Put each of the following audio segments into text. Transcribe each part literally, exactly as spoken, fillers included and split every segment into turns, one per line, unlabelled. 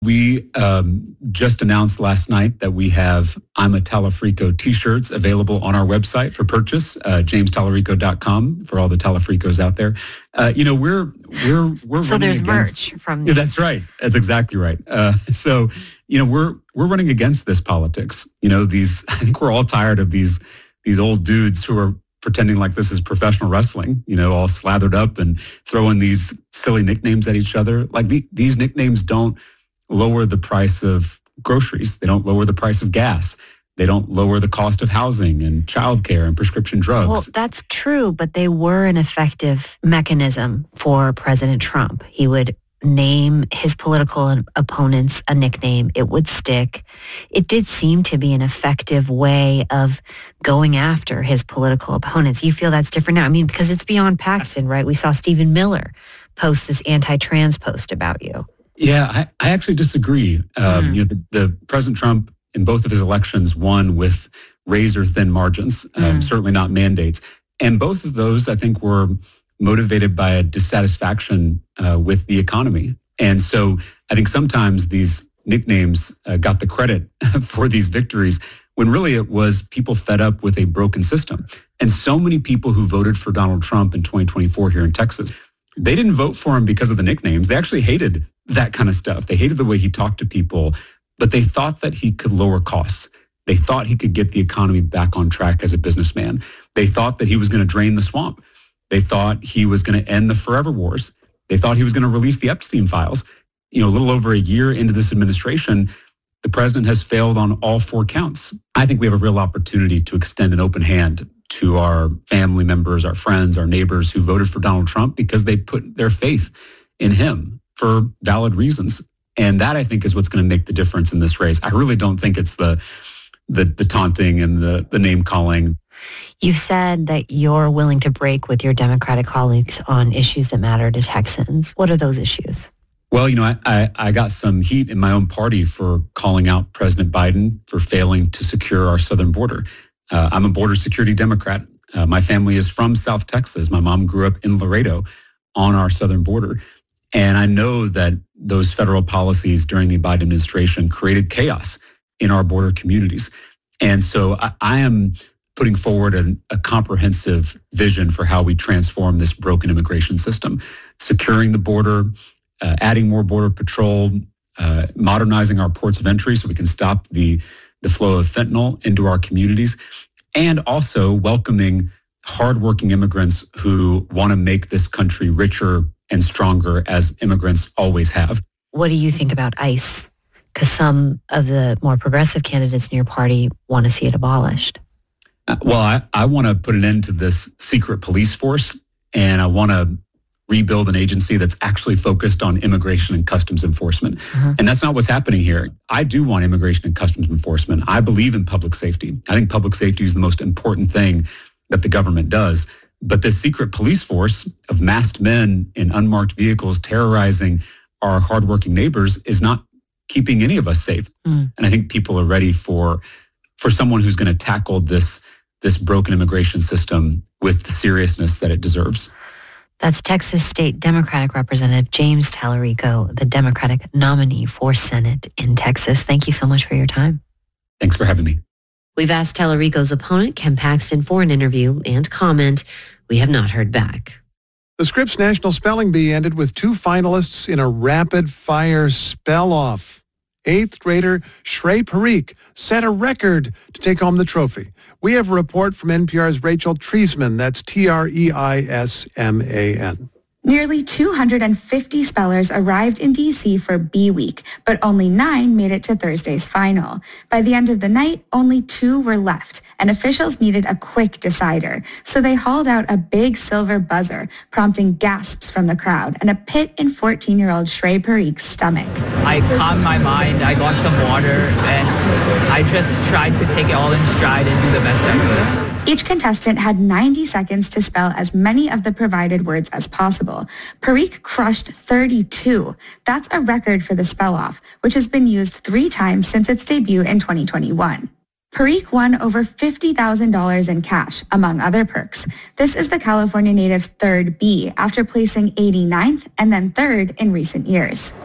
We um, just announced last night that we have I'm a Talafrico t-shirts available on our website for purchase, uh, james talarico dot com, for all the Talafricos out there. Uh, you know, we're we're we're
so
running
there's
against,
merch from
yeah, that's right. That's exactly right. Uh, so you know, we're we're running against this politics. You know, these I think we're all tired of these these old dudes who are pretending like this is professional wrestling, you know, all slathered up and throwing these silly nicknames at each other. Like the, these nicknames don't lower the price of groceries. They don't lower the price of gas. They don't lower the cost of housing and childcare and prescription drugs.
Well, that's true, but they were an effective mechanism for President Trump. He would name his political opponents a nickname. It would stick. It did seem to be an effective way of going after his political opponents. You feel that's different now? I mean, because it's beyond Paxton, right? We saw Stephen Miller post this anti-trans post about you.
Yeah, I, I actually disagree. Um, mm. you know, the, the President Trump in both of his elections won with razor-thin margins, um, mm. certainly not mandates. And both of those, I think, were motivated by a dissatisfaction uh, with the economy. And so I think sometimes these nicknames uh, got the credit for these victories when really it was people fed up with a broken system. And so many people who voted for Donald Trump in twenty twenty-four here in Texas, they didn't vote for him because of the nicknames. They actually hated that kind of stuff. They hated the way he talked to people, but they thought that he could lower costs. They thought he could get the economy back on track as a businessman. They thought that he was going to drain the swamp. They thought he was going to end the forever wars. They thought he was going to release the Epstein files. You know, a little over a year into this administration, the president has failed on all four counts. I think we have a real opportunity to extend an open hand to our family members, our friends, our neighbors who voted for Donald Trump because they put their faith in him for valid reasons. And that, I think, is what's going to make the difference in this race. I really don't think it's the the, the taunting and the, the name calling.
You've said that you're willing to break with your Democratic colleagues on issues that matter to Texans. What are those issues?
Well, you know, I, I, I got some heat in my own party for calling out President Biden for failing to secure our southern border. Uh, I'm a border security Democrat. Uh, my family is from South Texas. My mom grew up in Laredo on our southern border. And I know that those federal policies during the Biden administration created chaos in our border communities. And so I, I am putting forward an, a comprehensive vision for how we transform this broken immigration system, securing the border, uh, adding more border patrol, uh, modernizing our ports of entry so we can stop the, the flow of fentanyl into our communities, and also welcoming hardworking immigrants who want to make this country richer and stronger, as immigrants always have.
What do you think about ICE? Because some of the more progressive candidates in your party want to see it abolished.
Uh, well, I, I want to put an end to this secret police force, and I want to rebuild an agency that's actually focused on immigration and customs enforcement. Uh-huh. And that's not what's happening here. I do want immigration and customs enforcement. I believe in public safety. I think public safety is the most important thing that the government does. But this secret police force of masked men in unmarked vehicles terrorizing our hardworking neighbors is not keeping any of us safe. Mm. And I think people are ready for for someone who's going to tackle this this broken immigration system with the seriousness that it deserves.
That's Texas State Democratic Representative James Talarico, the Democratic nominee for Senate in Texas. Thank you so much for your time.
Thanks for having me.
We've asked Talarico's opponent, Ken Paxton, for an interview and comment. We have not heard back.
The Scripps National Spelling Bee ended with two finalists in a rapid-fire spell-off. Eighth grader Shrey Parikh set a record to take home the trophy. We have a report from N P R's Rachel Treisman. That's T R E I S M A N.
Nearly two hundred fifty spellers arrived in D C for Bee Week, but only nine made it to Thursday's final. By the end of the night, only two were left, and officials needed a quick decider. So they hauled out a big silver buzzer, prompting gasps from the crowd and a pit in fourteen-year-old Shrey Parikh's stomach.
I calmed my mind, I got some water, and I just tried to take it all in stride and do the best I could.
Each contestant had ninety seconds to spell as many of the provided words as possible. Parikh crushed thirty-two. That's a record for the spell-off, which has been used three times since its debut in twenty twenty-one. Parikh won over fifty thousand dollars in cash, among other perks. This is the California native's third Bee, after placing eighty-ninth and then third in recent years.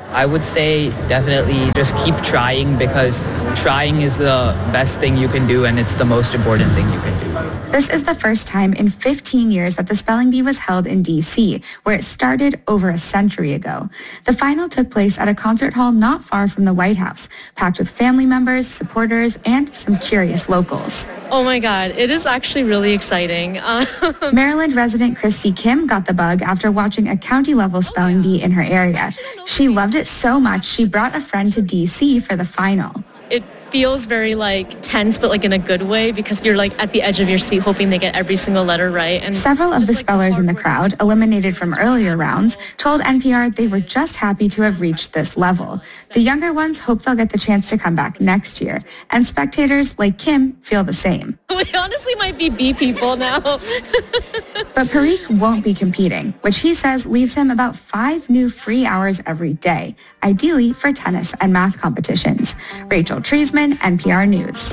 I would say definitely just keep trying, because trying is the best thing you can do and it's the most important thing you can do.
This is the first time in fifteen years that the spelling bee was held in D C, where it started over a century ago. The final took place at a concert hall not far from the White House, packed with family members, supporters, and some curious locals.
Oh my God, it is actually really exciting.
Maryland resident Christy Kim got the bug after watching a county-level spelling bee in her area. She loved it so much she brought a friend to D C for the final.
It feels very like tense, but like in a good way, because you're like at the edge of your seat hoping they get every single letter right. And
several of the
like
spellers in the crowd, eliminated from earlier rounds, told N P R they were just happy to have reached this level. The younger ones hope they'll get the chance to come back next year, and spectators like Kim feel the same.
We honestly might be bee people now.
But Parikh won't be competing, which he says leaves him about five new free hours every day, ideally for tennis and math competitions. Rachel Treisman, N P R News.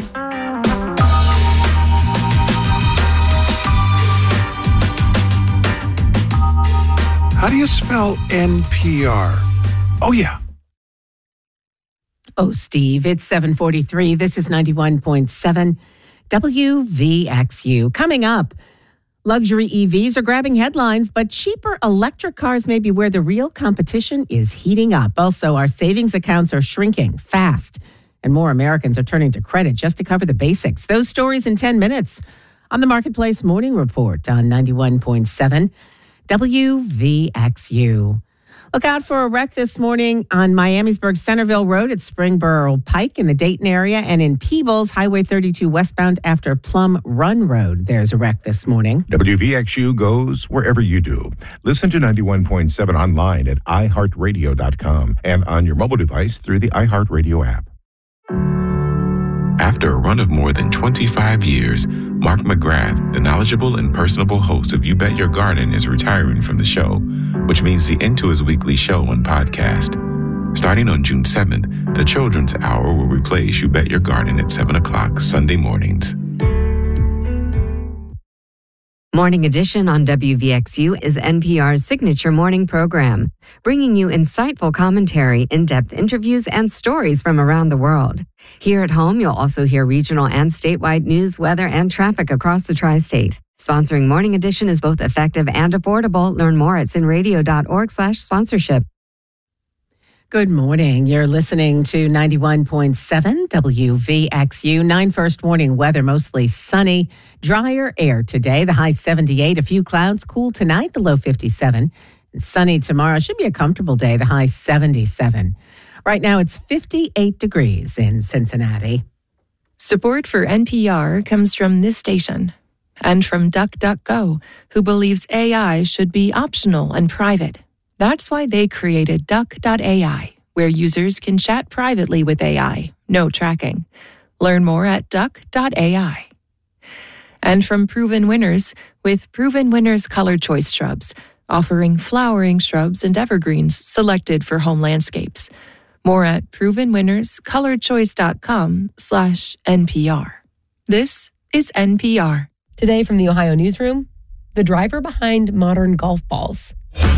How do you spell N P R? Oh, yeah.
Oh, Steve, it's seven forty-three. This is ninety-one point seven W V X U. Coming up, luxury E Vs are grabbing headlines, but cheaper electric cars may be where the real competition is heating up. Also, our savings accounts are shrinking fast, and more Americans are turning to credit just to cover the basics. Those stories in ten minutes on the Marketplace Morning Report on ninety-one point seven W V X U. Look out for a wreck this morning on Miamisburg Centerville Road at Springboro Pike in the Dayton area, and in Peebles, Highway thirty-two westbound after Plum Run Road. There's a wreck this morning.
W V X U goes wherever you do. Listen to ninety-one point seven online at i heart radio dot com and on your mobile device through the iHeartRadio app.
After a run of more than twenty-five years, Mark McGrath, the knowledgeable and personable host of You Bet Your Garden, is retiring from the show, which means the end to his weekly show and podcast. Starting on June seventh, the Children's Hour will replace You Bet Your Garden at seven o'clock Sunday mornings.
Morning Edition on W V X U is N P R's signature morning program, bringing you insightful commentary, in-depth interviews, and stories from around the world. Here at home, you'll also hear regional and statewide news, weather, and traffic across the tri-state. Sponsoring Morning Edition is both effective and affordable. Learn more at sinradio.org slash sponsorship.
Good morning. You're listening to ninety-one point seven W V X U. nine first warning weather, mostly sunny, drier air today. The high seventy-eight, a few clouds, cool tonight, the low fifty-seven. And sunny tomorrow. Should be a comfortable day, the high seventy-seven. Right now it's fifty-eight degrees in Cincinnati.
Support for N P R comes from this station and from DuckDuckGo, who believes A I should be optional and private. That's why they created Duck dot A I, where users can chat privately with A I, no tracking. Learn more at Duck dot A I. And from Proven Winners, with Proven Winners Color Choice Shrubs, offering flowering shrubs and evergreens selected for home landscapes. More at proven winners color choice dot com slash N P R. This is N P R.
Today from the Ohio Newsroom, the driver behind modern golf balls.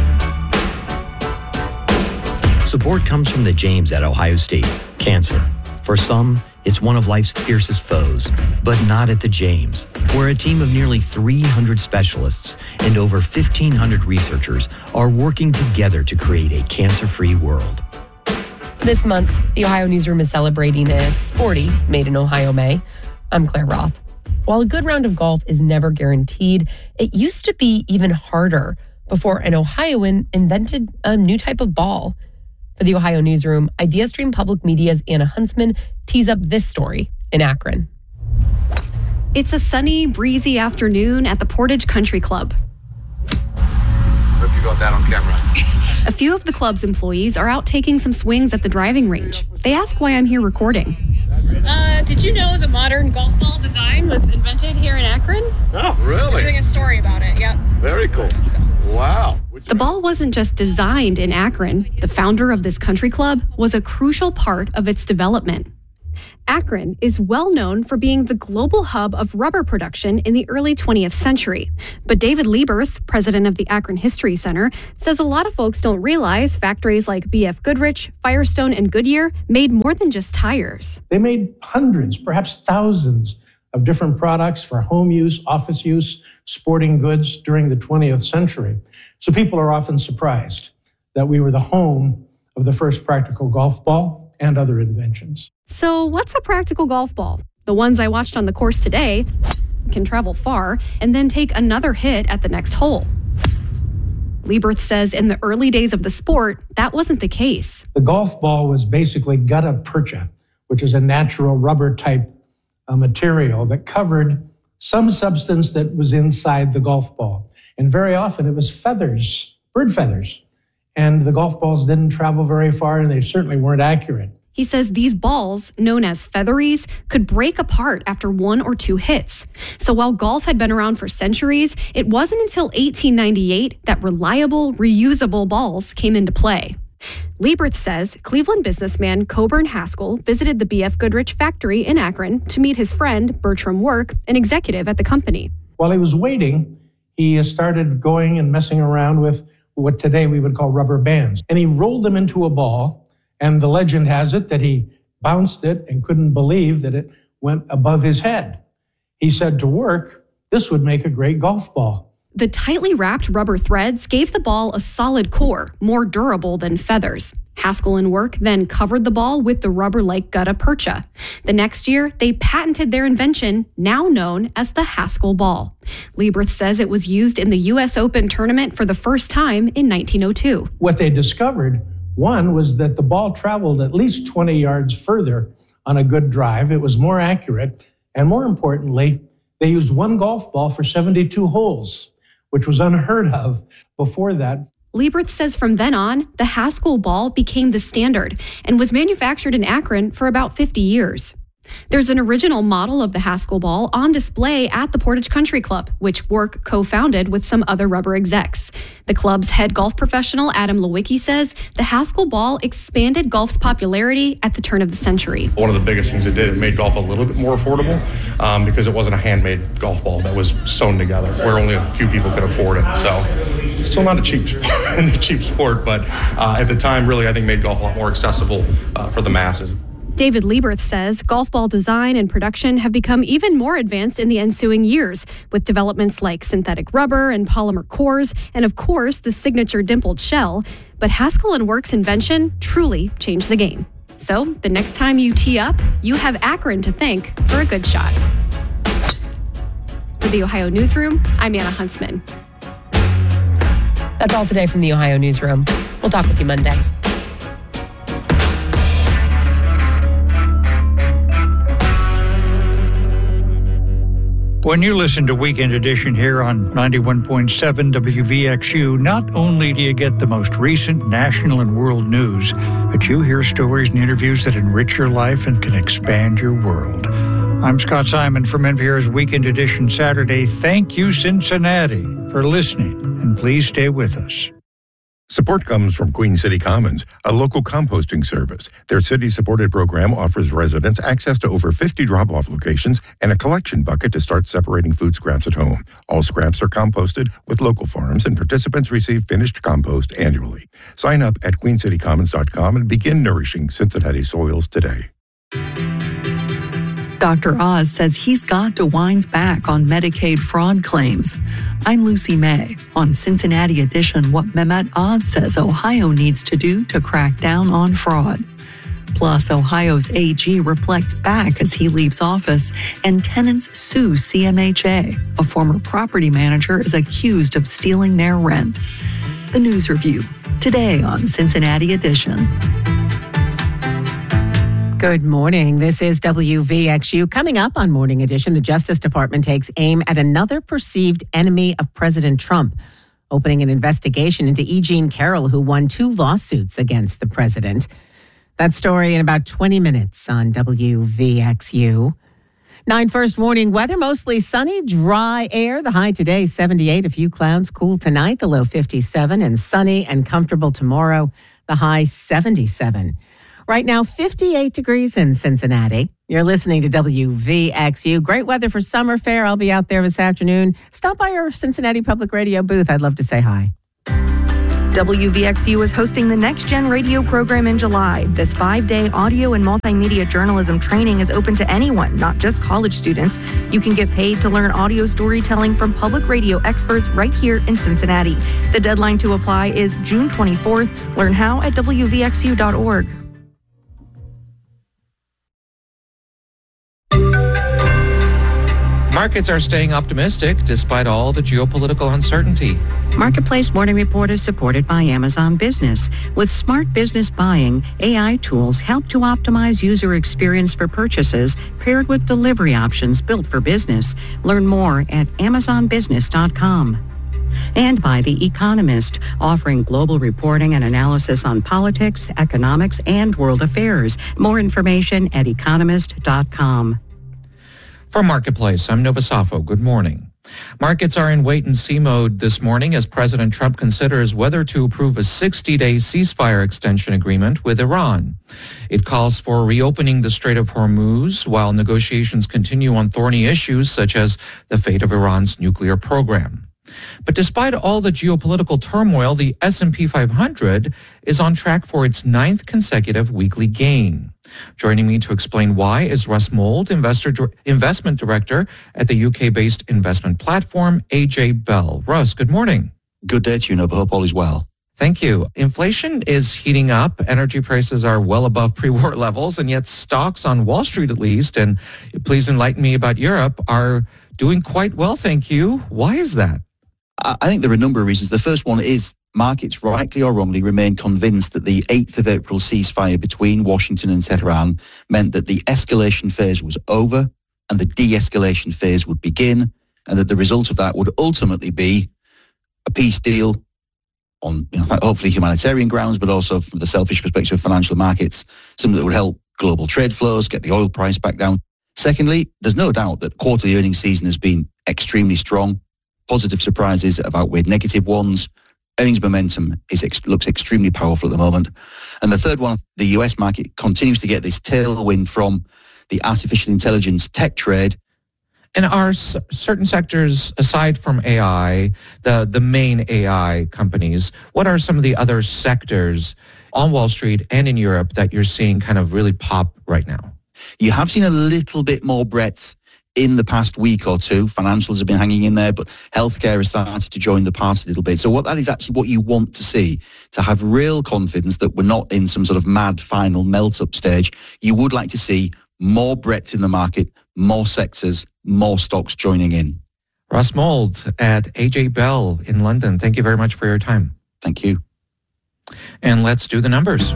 Support comes from the James at Ohio State. Cancer. For some, it's one of life's fiercest foes, but not at the James, where a team of nearly three hundred specialists and over fifteen hundred researchers are working together to create a cancer-free world.
This month, the Ohio Newsroom is celebrating a sporty Made in Ohio May. I'm Claire Roth. While a good round of golf is never guaranteed, it used to be even harder before an Ohioan invented a new type of ball. For the Ohio Newsroom, IdeaStream Public Media's Anna Huntsman tees up this story in Akron.
It's a sunny, breezy afternoon at the Portage Country Club.
Hope you got that on camera.
A few of the club's employees are out taking some swings at the driving range. They ask why I'm here recording.
Uh, did you know the modern golf ball design was invented here in Akron?
Oh, really?
We're doing a story about it, yep.
Very cool. So. Wow.
The ball wasn't just designed in Akron. The founder of this country club was a crucial part of its development. Akron is well known for being the global hub of rubber production in the early twentieth century. But David Lieberth, president of the Akron History Center, says a lot of folks don't realize factories like B F Goodrich, Firestone, and Goodyear made more than just tires.
They made hundreds, perhaps thousands of different products for home use, office use, sporting goods during the twentieth century. So people are often surprised that we were the home of the first practical golf ball and other inventions.
So what's a practical golf ball? The ones I watched on the course today can travel far and then take another hit at the next hole. Lieberth says in the early days of the sport, that wasn't the case.
The golf ball was basically gutta percha, which is a natural rubber type uh, material that covered some substance that was inside the golf ball. And very often it was feathers, bird feathers. And the golf balls didn't travel very far, and they certainly weren't accurate.
He says these balls, known as featheries, could break apart after one or two hits. So while golf had been around for centuries, it wasn't until eighteen ninety-eight that reliable, reusable balls came into play. Lieberth says Cleveland businessman Coburn Haskell visited the B F Goodrich factory in Akron to meet his friend Bertram Work, an executive at the company.
While he was waiting, he started going and messing around with what today we would call rubber bands. And he rolled them into a ball, and the legend has it that he bounced it and couldn't believe that it went above his head. He said to Work, this would make a great golf ball.
The tightly wrapped rubber threads gave the ball a solid core, more durable than feathers. Haskell and Work then covered the ball with the rubber-like gutta percha. The next year, they patented their invention, now known as the Haskell ball. Lieberth says it was used in the U S Open tournament for the first time in nineteen oh two.
What they discovered, one, was that the ball traveled at least twenty yards further on a good drive. It was more accurate. And more importantly, they used one golf ball for seventy-two holes, which was unheard of before that.
Lieberth says from then on, the Haskell ball became the standard and was manufactured in Akron for about fifty years. There's an original model of the Haskell ball on display at the Portage Country Club, which Work co-founded with some other rubber execs. The club's head golf professional, Adam Lewicki, says the Haskell ball expanded golf's popularity at the turn of the century.
One of the biggest things it did, it made golf a little bit more affordable um, because it wasn't a handmade golf ball that was sewn together, where only a few people could afford it. So it's still not a cheap sport, a cheap sport, but uh, at the time, really, I think made golf a lot more accessible uh, for the masses.
David Lieberth says golf ball design and production have become even more advanced in the ensuing years, with developments like synthetic rubber and polymer cores, and of course, the signature dimpled shell. But Haskell and Work's invention truly changed the game. So the next time you tee up, you have Akron to thank for a good shot. For the Ohio Newsroom, I'm Anna Huntsman.
That's all today from the Ohio Newsroom. We'll talk with you Monday.
When you listen to Weekend Edition here on ninety-one point seven W V X U, not only do you get the most recent national and world news, but you hear stories and interviews that enrich your life and can expand your world. I'm Scott Simon from N P R's Weekend Edition Saturday. Thank you, Cincinnati, for listening, and please stay with us.
Support comes from Queen City Commons, a local composting service. Their city-supported program offers residents access to over fifty drop-off locations and a collection bucket to start separating food scraps at home. All scraps are composted with local farms, and participants receive finished compost annually. Sign up at queen city commons dot com and begin nourishing Cincinnati soils today.
Doctor Oz says he's got DeWine's back on Medicaid fraud claims. I'm Lucy May. On Cincinnati Edition, what Mehmet Oz says Ohio needs to do to crack down on fraud. Plus, Ohio's A G reflects back as he leaves office, and tenants sue C M H A. A former property manager is accused of stealing their rent. The News Review, today on Cincinnati Edition.
Good morning. This is W V X U. Coming up on Morning Edition, the Justice Department takes aim at another perceived enemy of President Trump, opening an investigation into E. Jean Carroll, who won two lawsuits against the president. That story in about twenty minutes on W V X U. Nine first warning weather, mostly sunny, dry air. The high today, seventy-eight. A few clouds, cool tonight, the low fifty-seven, and sunny and comfortable tomorrow, the high seventy-seven. Right now, fifty-eight degrees in Cincinnati. You're listening to W V X U. Great weather for Summer Fair. I'll be out there this afternoon. Stop by our Cincinnati Public Radio booth. I'd love to say hi.
W V X U is hosting the Next Gen Radio program in July. This five-day audio and multimedia journalism training is open to anyone, not just college students. You can get paid to learn audio storytelling from public radio experts right here in Cincinnati. The deadline to apply is June twenty-fourth. Learn how at W V X U dot org.
Markets are staying optimistic despite all the geopolitical uncertainty.
Marketplace Morning Report is supported by Amazon Business. With smart business buying, A I tools help to optimize user experience for purchases paired with delivery options built for business. Learn more at amazon business dot com. And by The Economist, offering global reporting and analysis on politics, economics, and world affairs. More information at economist dot com.
For Marketplace, I'm Nova Safo. Good morning. Markets are in wait-and-see mode this morning as President Trump considers whether to approve a sixty-day ceasefire extension agreement with Iran. It calls for reopening the Strait of Hormuz while negotiations continue on thorny issues such as the fate of Iran's nuclear program. But despite all the geopolitical turmoil, the S and P five hundred is on track for its ninth consecutive weekly gain. Joining me to explain why is Russ Mould, investor, investment director at the U K-based investment platform A J Bell. Russ, good morning.
Good day to you, Nova. Hope all is well.
Thank you. Inflation is heating up. Energy prices are well above pre-war levels, and yet stocks on Wall Street at least, and please enlighten me about Europe, are doing quite well, thank you. Why is that?
I think there are a number of reasons. The first one is markets, rightly or wrongly, remain convinced that the eighth of April ceasefire between Washington and Tehran meant that the escalation phase was over and the de-escalation phase would begin, and that the result of that would ultimately be a peace deal on, you know, hopefully humanitarian grounds, but also from the selfish perspective of financial markets, something that would help global trade flows, get the oil price back down. Secondly, there's no doubt that quarterly earnings season has been extremely strong. Positive surprises have outweighed negative ones. Earnings momentum is ex- looks extremely powerful at the moment. And the third one, the U S market continues to get this tailwind from the artificial intelligence tech trade.
And are s- certain sectors, aside from A I, the, the main A I companies, what are some of the other sectors on Wall Street and in Europe that you're seeing kind of really pop right now?
You have seen a little bit more breadth in the past week or two. Financials have been hanging in there, but healthcare has started to join the party a little bit. So what that is actually what you want to see, to have real confidence that we're not in some sort of mad final melt-up stage. You would like to see more breadth in the market, more sectors, more stocks joining in.
Russ Mould at A J Bell in London. Thank you very much for your time.
Thank you.
And let's do the numbers.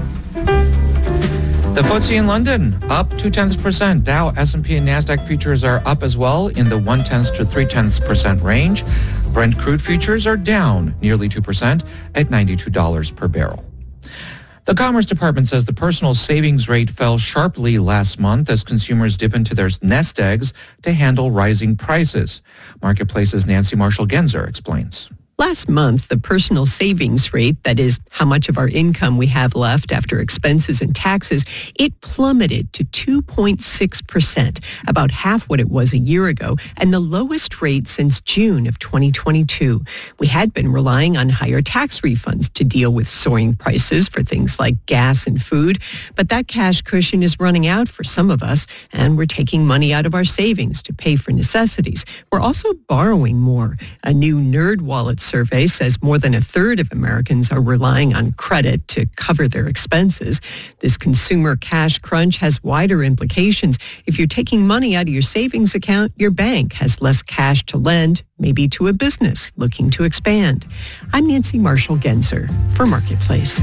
The F T S E in London up two-tenths percent. Dow, S and P, and NASDAQ futures are up as well in the one-tenths to three-tenths percent range. Brent crude futures are down nearly two percent at ninety-two dollars per barrel. The Commerce Department says the personal savings rate fell sharply last month as consumers dip into their nest eggs to handle rising prices. Marketplace's Nancy Marshall-Genzer explains.
Last month, the personal savings rate, that is how much of our income we have left after expenses and taxes, it plummeted to two point six percent, about half what it was a year ago, and the lowest rate since June of twenty twenty-two. We had been relying on higher tax refunds to deal with soaring prices for things like gas and food, but that cash cushion is running out for some of us, and we're taking money out of our savings to pay for necessities. We're also borrowing more. A new NerdWallet survey says more than a third of Americans are relying on credit to cover their expenses. This consumer cash crunch has wider implications. If you're taking money out of your savings account, your bank has less cash to lend, maybe to a business looking to expand. I'm Nancy Marshall-Genzer for Marketplace.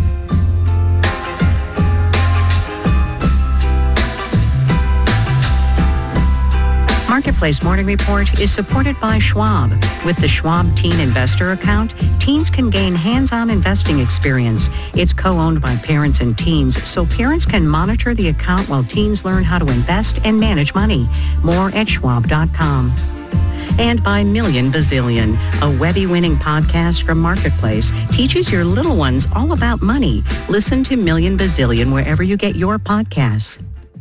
Marketplace Morning Report is supported by Schwab. With the Schwab Teen Investor account, teens can gain hands-on investing experience. It's co-owned by parents and teens, so parents can monitor the account while teens learn how to invest and manage money. More at schwab dot com. And by Million Bazillion, a Webby-winning podcast from Marketplace teaches your little ones all about money. Listen to Million Bazillion wherever you get your podcasts.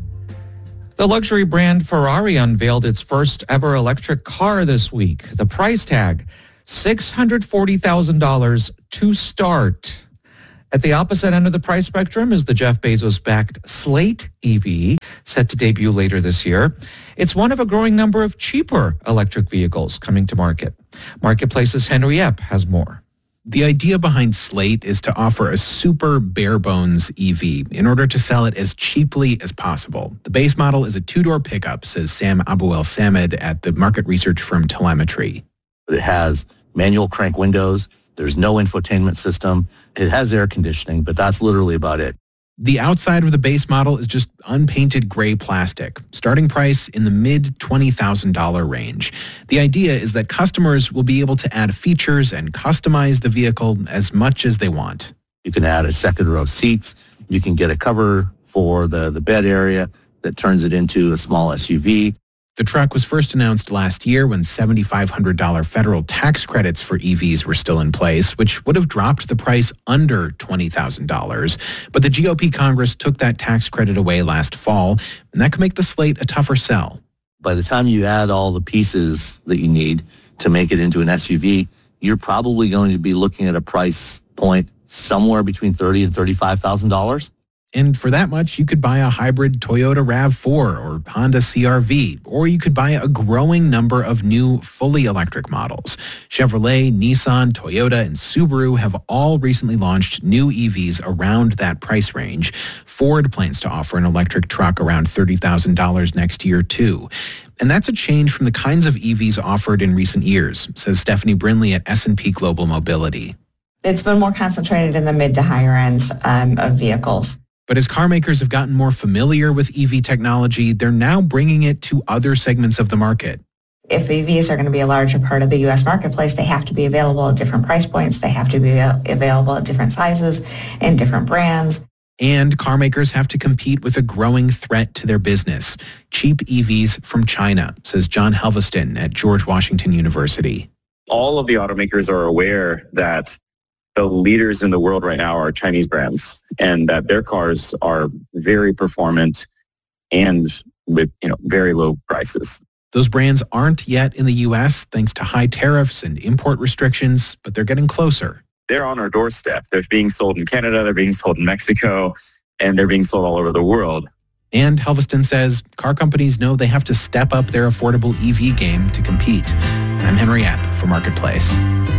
The luxury brand Ferrari unveiled its first ever electric car this week. The price tag, six hundred forty thousand dollars to start. At the opposite end of the price spectrum is the Jeff Bezos-backed Slate E V, set to debut later this year. It's one of a growing number of cheaper electric vehicles coming to market. Marketplace's Henry Epp has more.
The idea behind Slate is to offer a super bare-bones E V in order to sell it as cheaply as possible. The base model is a two-door pickup, says Sam Abu-El-Samed at the market research firm Telemetry.
It has manual crank windows. There's no infotainment system. It has air conditioning, but that's literally about it.
The outside of the base model is just unpainted gray plastic. Starting price in the mid twenty thousand dollars range. The idea is that customers will be able to add features and customize the vehicle as much as they want.
You can add a second row seats. You can get a cover for the, the bed area that turns it into a small S U V.
The truck was first announced last year when seven thousand five hundred dollars federal tax credits for E Vs were still in place, which would have dropped the price under twenty thousand dollars. But the G O P Congress took that tax credit away last fall, and that could make the Slate a tougher sell.
By the time you add all the pieces that you need to make it into an S U V, you're probably going to be looking at a price point somewhere between thirty thousand dollars and thirty-five thousand dollars.
And for that much, you could buy a hybrid Toyota RAV four or Honda C R V, or you could buy a growing number of new fully electric models. Chevrolet, Nissan, Toyota, and Subaru have all recently launched new E Vs around that price range. Ford plans to offer an electric truck around thirty thousand dollars next year, too. And that's a change from the kinds of E Vs offered in recent years, says Stephanie Brinley at S and P Global Mobility.
It's been more concentrated in the mid to higher end um, of vehicles.
But as car makers have gotten more familiar with E V technology, they're now bringing it to other segments of the market.
If E Vs are going to be a larger part of the U S marketplace, they have to be available at different price points. They have to be available at different sizes and different brands.
And car makers have to compete with a growing threat to their business, cheap E Vs from China, says John Helveston at George Washington University.
All of the automakers are aware that the leaders in the world right now are Chinese brands, and that their cars are very performant and with, you know, very low prices.
Those brands aren't yet in the U S thanks to high tariffs and import restrictions, but they're getting closer.
They're on our doorstep. They're being sold in Canada, they're being sold in Mexico, and they're being sold all over the world.
And Helveston says car companies know they have to step up their affordable E V game to compete. I'm Henry Epp for Marketplace.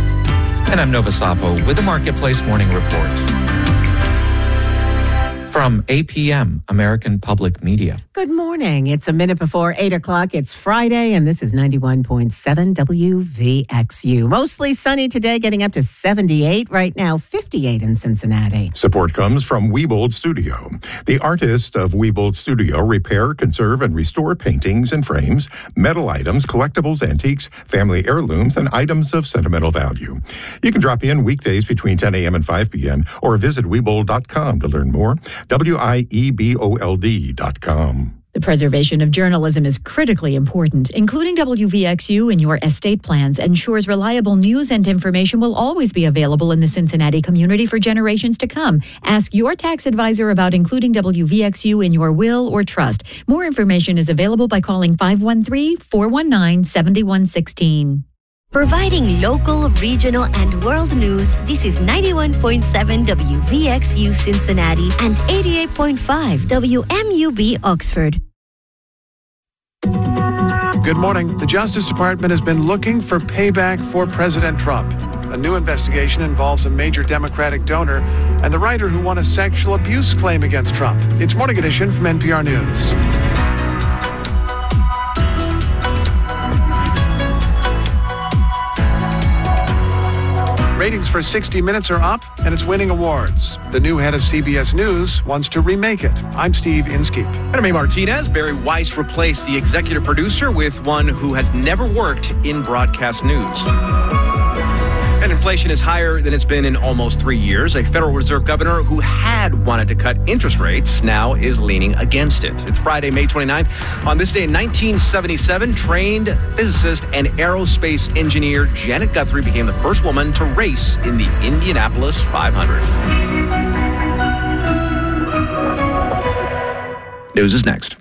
And I'm Nova Sapo with the Marketplace Morning Report. From A P M, American Public Media.
Good morning. It's a minute before eight o'clock. It's Friday, and this is ninety-one point seven W V X U. Mostly sunny today, getting up to seventy-eight. Right now, fifty-eight in Cincinnati.
Support comes from Wiebold Studio. The artists of Wiebold Studio repair, conserve, and restore paintings and frames, metal items, collectibles, antiques, family heirlooms, and items of sentimental value. You can drop in weekdays between ten a.m. and five p.m. or visit Wiebold dot com to learn more. W I E B O L D dot com.
The preservation of journalism is critically important. Including W V X U in your estate plans ensures reliable news and information will always be available in the Cincinnati community for generations to come. Ask your tax advisor about including W V X U in your will or trust. More information is available by calling five one three, four one nine, seven one one six.
Providing local, regional, and world news, this is ninety-one point seven W V X U Cincinnati and eighty-eight point five W M U B Oxford.
Good morning. The Justice Department has been looking for payback for President Trump. A new investigation involves a major Democratic donor and the writer who won a sexual abuse claim against Trump. It's Morning Edition from N P R News. Ratings for sixty minutes are up, and it's winning awards. The new head of C B S News wants to remake it. I'm Steve Inskeep.
And I'm A. Martinez. Barry Weiss replaced the executive producer with one who has never worked in broadcast news. And inflation is higher than it's been in almost three years. A Federal Reserve governor who had wanted to cut interest rates now is leaning against it. It's Friday, May twenty-ninth. On this day in nineteen seventy-seven, trained physicist and aerospace engineer Janet Guthrie became the first woman to race in the Indianapolis five hundred. News is next.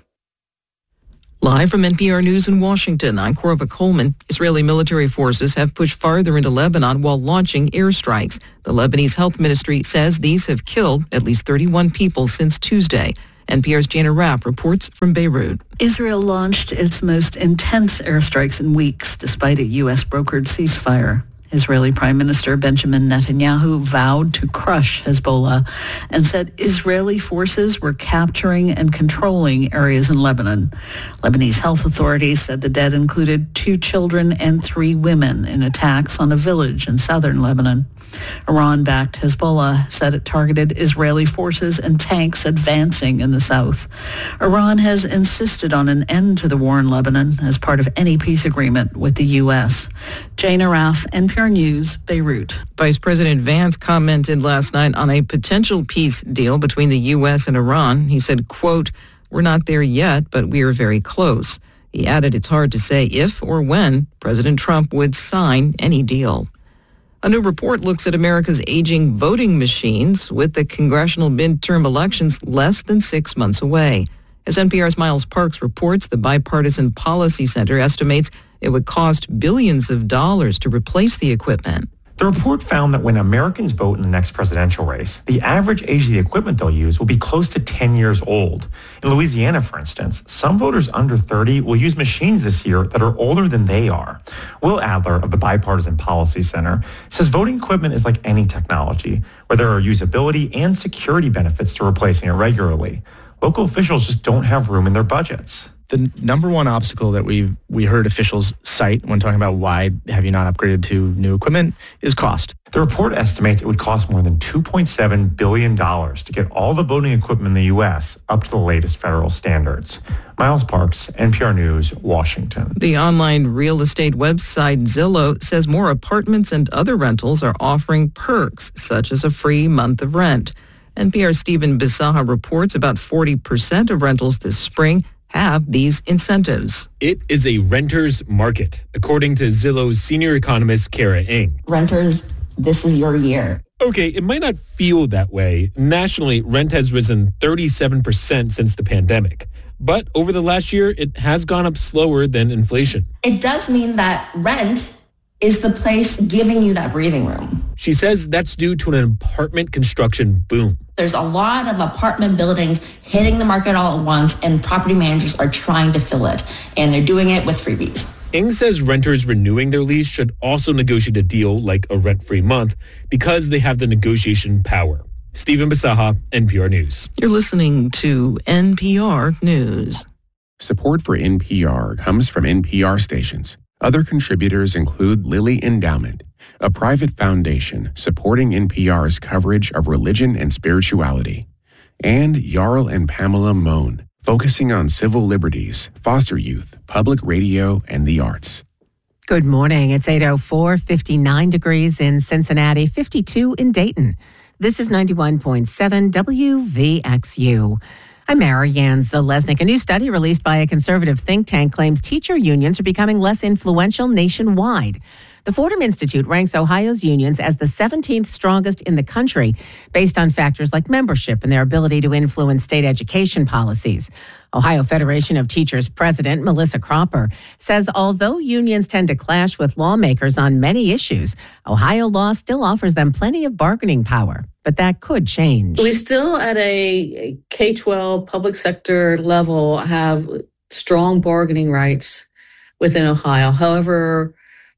Live from N P R News in Washington, I'm Korva Coleman. Israeli military forces have pushed farther into Lebanon while launching airstrikes. The Lebanese health ministry says these have killed at least thirty-one people since Tuesday. N P R's Jana Rapp reports from Beirut.
Israel launched its most intense airstrikes in weeks, despite a U S brokered ceasefire. Israeli Prime Minister Benjamin Netanyahu vowed to crush Hezbollah and said Israeli forces were capturing and controlling areas in Lebanon. Lebanese health authorities said the dead included two children and three women in attacks on a village in southern Lebanon. Iran-backed Hezbollah said it targeted Israeli forces and tanks advancing in the south. Iran has insisted on an end to the war in Lebanon as part of any peace agreement with the U S. Jana Raff, N P R News, Beirut.
Vice President Vance commented last night on a potential peace deal between the U S and Iran. He said, quote, "We're not there yet, but we are very close." He added it's hard to say if or when President Trump would sign any deal. A new report looks at America's aging voting machines with the congressional midterm elections less than six months away. As N P R's Miles Parks reports, the Bipartisan Policy Center estimates it would cost billions of dollars to replace the equipment.
The report found that when Americans vote in the next presidential race, the average age of the equipment they'll use will be close to ten years old. In Louisiana, for instance, some voters under thirty will use machines this year that are older than they are. Will Adler of the Bipartisan Policy Center says voting equipment is like any technology, where there are usability and security benefits to replacing it regularly. Local officials just don't have room in their budgets.
The number one obstacle that we we heard officials cite when talking about why have you not upgraded to new equipment is cost.
The report estimates it would cost more than two point seven billion dollars to get all the voting equipment in the U S up to the latest federal standards. Miles Parks, N P R News, Washington.
The online real estate website Zillow says more apartments and other rentals are offering perks, such as a free month of rent. N P R's Stephen Bisaha reports about forty percent of rentals this spring have these incentives.
It is a renter's market, according to Zillow's senior economist, Kara Ng.
Renters, this is your year.
Okay, it might not feel that way. Nationally, rent has risen thirty-seven percent since the pandemic. But over the last year, it has gone up slower than inflation.
It does mean that rent is the place giving you that breathing room.
She says that's due to an apartment construction boom.
There's a lot of apartment buildings hitting the market all at once, and property managers are trying to fill it, and they're doing it with freebies.
Ng says renters renewing their lease should also negotiate a deal like a rent-free month because they have the negotiation power. Stephen Bisaha, N P R News.
You're listening to N P R News.
Support for N P R comes from N P R stations. Other contributors include Lilly Endowment, a private foundation supporting N P R's coverage of religion and spirituality, and Jarl and Pamela Mohn, focusing on civil liberties, foster youth, public radio, and the arts.
Good morning. It's eight oh four, fifty-nine degrees in Cincinnati, fifty-two in Dayton. This is ninety-one point seven W V X U. I'm Marianne Zalesnik. A new study released by a conservative think tank claims teacher unions are becoming less influential nationwide. The Fordham Institute ranks Ohio's unions as the seventeenth strongest in the country, based on factors like membership and their ability to influence state education policies. Ohio Federation of Teachers President Melissa Cropper says although unions tend to clash with lawmakers on many issues, Ohio law still offers them plenty of bargaining power. But that could change.
We still at a K twelve public sector level have strong bargaining rights within Ohio. However,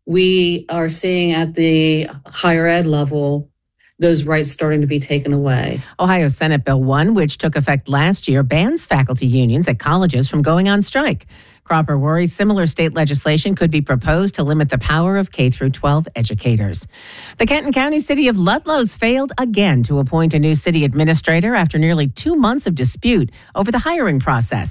we are seeing at the higher ed level those rights starting to be taken away.
Ohio Senate Bill one, which took effect last year, bans faculty unions at colleges from going on strike. Cropper worries similar state legislation could be proposed to limit the power of K through twelve educators. The Kenton County city of Ludlow's failed again to appoint a new city administrator after nearly two months of dispute over the hiring process.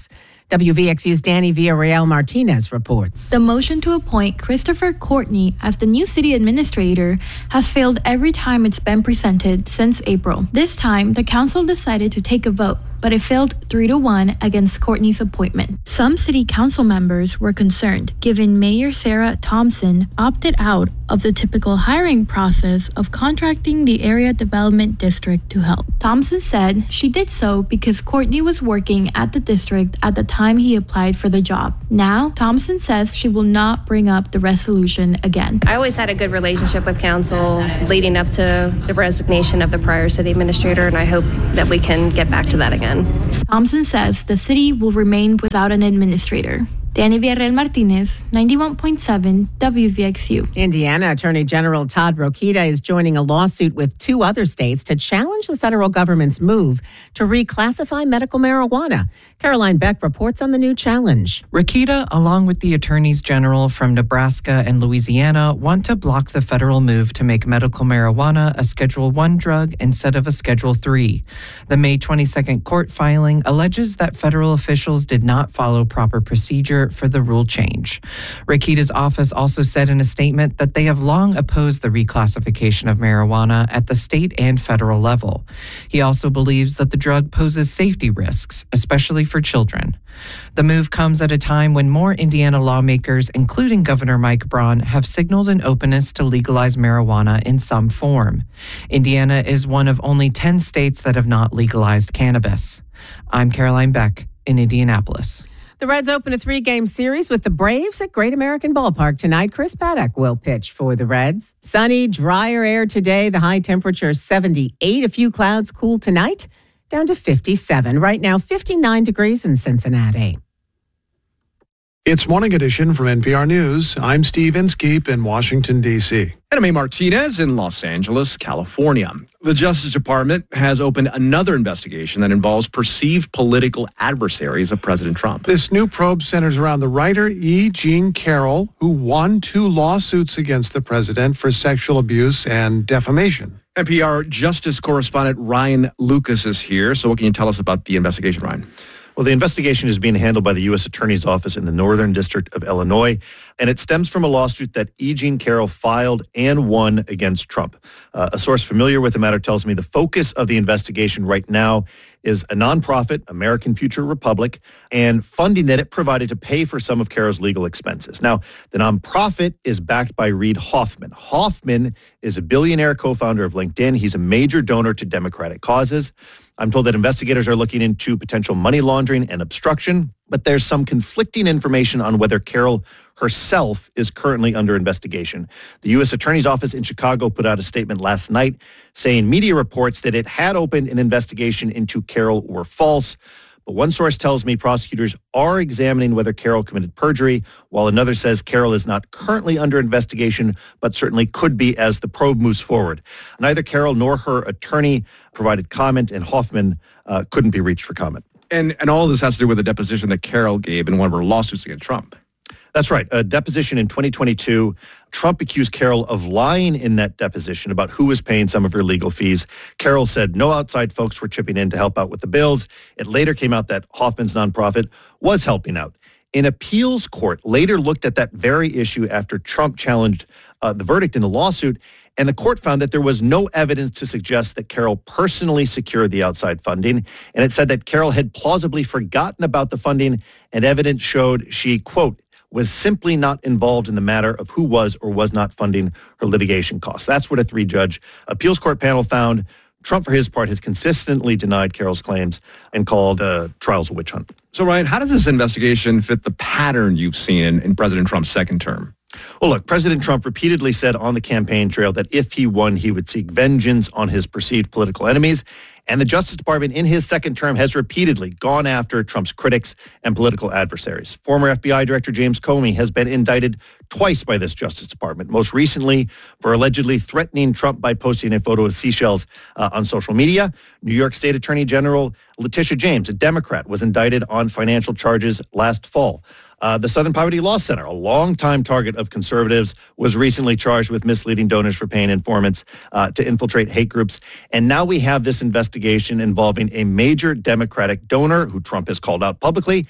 W V X U's Danny Villarreal Martinez reports.
The motion to appoint Christopher Courtney as the new city administrator has failed every time it's been presented since April. This time, the council decided to take a vote, but it failed three to one against Courtney's appointment. Some city council members were concerned, given Mayor Sarah Thompson opted out of the typical hiring process of contracting the area development district to help. Thompson said she did so because Courtney was working at the district at the time he applied for the job. Now, Thompson says she will not bring up the resolution again.
I always had a good relationship with council leading up to the resignation of the prior city administrator, and I hope that we can get back to that again.
Thompson says the city will remain without an administrator. Danny Villarreal Martinez, ninety-one point seven W V X U.
Indiana Attorney General Todd Rokita is joining a lawsuit with two other states to challenge the federal government's move to reclassify medical marijuana. Caroline Beck reports on the new challenge.
Rokita, along with the attorneys general from Nebraska and Louisiana, want to block the federal move to make medical marijuana a Schedule one drug instead of a Schedule three. The May twenty-second court filing alleges that federal officials did not follow proper procedure for the rule change. Rokita's office also said in a statement that they have long opposed the reclassification of marijuana at the state and federal level. He also believes that the drug poses safety risks, especially for children. The move comes at a time when more Indiana lawmakers, including Governor Mike Braun, have signaled an openness to legalize marijuana in some form. Indiana is one of only ten states that have not legalized cannabis. I'm Caroline Beck in Indianapolis.
The Reds open a three-game series with the Braves at Great American Ballpark tonight. Chris Paddock will pitch for the Reds. Sunny, drier air today. The high temperature seventy-eight. A few clouds, cool tonight, down to fifty-seven. Right now, fifty-nine degrees in Cincinnati.
It's Morning Edition from N P R News. I'm Steve Inskeep in Washington, D C
Anna Mae Martinez in Los Angeles, California. The Justice Department has opened another investigation that involves perceived political adversaries of President Trump.
This new probe centers around the writer E. Jean Carroll, who won two lawsuits against the president for sexual abuse and defamation.
N P R Justice correspondent Ryan Lucas is here. So what can you tell us about the investigation, Ryan?
Well, the investigation is being handled by the U S Attorney's Office in the Northern District of Illinois, and it stems from a lawsuit that E. Jean Carroll filed and won against Trump. Uh, a source familiar with the matter tells me the focus of the investigation right now is a nonprofit, American Future Republic, and funding that it provided to pay for some of Carroll's legal expenses. Now, the nonprofit is backed by Reid Hoffman. Hoffman is a billionaire co-founder of LinkedIn. He's a major donor to Democratic causes. I'm told that investigators are looking into potential money laundering and obstruction, but there's some conflicting information on whether Carroll herself is currently under investigation. The U S Attorney's Office in Chicago put out a statement last night saying media reports that it had opened an investigation into Carroll were false. But one source tells me prosecutors are examining whether Carroll committed perjury, while another says Carroll is not currently under investigation, but certainly could be as the probe moves forward. Neither Carroll nor her attorney provided comment, and Hoffman uh, couldn't be reached for comment.
And and all of this has to do with a deposition that Carroll gave in one of her lawsuits against Trump.
That's right. A deposition in twenty twenty-two. Trump accused Carroll of lying in that deposition about who was paying some of her legal fees. Carroll said no outside folks were chipping in to help out with the bills. It later came out that Hoffman's nonprofit was helping out. An appeals court later looked at that very issue after Trump challenged uh, the verdict in the lawsuit, and the court found that there was no evidence to suggest that Carroll personally secured the outside funding, and it said that Carroll had plausibly forgotten about the funding, and evidence showed she, quote, was simply not involved in the matter of who was or was not funding her litigation costs. That's what a three-judge appeals court panel found. Trump, for his part, has consistently denied Carroll's claims and called uh, trials a witch hunt.
So, Ryan, how does this investigation fit the pattern you've seen in, in President Trump's second term?
Well, look, President Trump repeatedly said on the campaign trail that if he won, he would seek vengeance on his perceived political enemies. And the Justice Department in his second term has repeatedly gone after Trump's critics and political adversaries. Former F B I Director James Comey has been indicted twice by this Justice Department, most recently for allegedly threatening Trump by posting a photo of seashells uh, on social media. New York State Attorney General Letitia James, a Democrat, was indicted on financial charges last fall. Uh, the Southern Poverty Law Center, a longtime target of conservatives, was recently charged with misleading donors for paying informants uh, to infiltrate hate groups. And now we have this investigation involving a major Democratic donor who Trump has called out publicly.